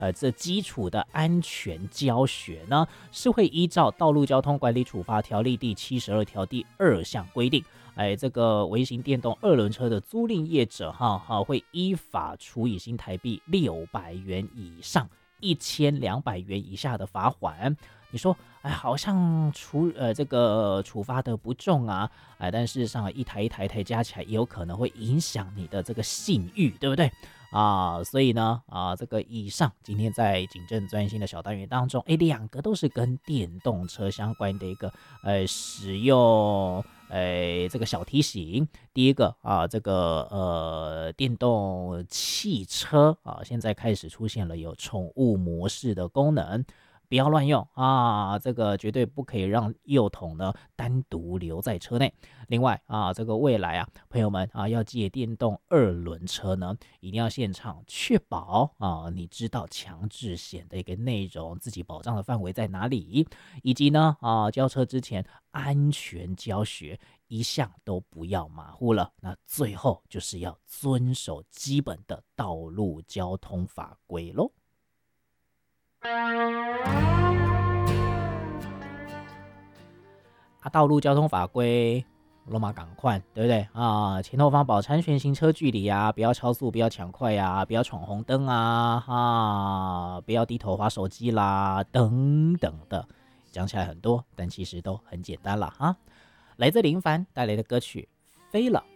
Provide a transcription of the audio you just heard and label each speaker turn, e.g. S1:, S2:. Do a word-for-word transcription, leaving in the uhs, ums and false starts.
S1: 呃这基础的安全教学呢，是会依照《道路交通管理处罚条例》第七十二条第二项规定，哎，这个微型电动二轮车的租赁业者哈哈会依法处以新台币六百元以上一千两百元以下的罚款。你说，哎，好像处呃这个处罚的不重啊，哎，但事实上一台一台台加起来，也有可能会影响你的这个信誉，对不对？啊，所以呢，啊，这个以上今天在警政专心的小单元当中，哎，两个都是跟电动车相关的一个呃使用。呃，这个小提醒，第一个啊，这个呃，电动汽车啊，现在开始出现了有宠物模式的功能，不要乱用啊，这个绝对不可以让幼童呢单独留在车内。另外啊，这个未来啊，朋友们啊，要借电动二轮车呢，一定要现场确保啊，你知道强制险的一个内容，自己保障的范围在哪里，以及呢啊，交车之前安全教学一项都不要马虎了。那最后就是要遵守基本的道路交通法规咯。啊，道路交通法规，罗马赶快，对不对啊？前后方保持安全行车距离啊，不要超速，不要抢快啊，不要闯红灯啊，哈、啊，不要低头滑手机啦，等等的，讲起来很多，但其实都很简单了哈。来自林凡带来的歌曲《飞了》。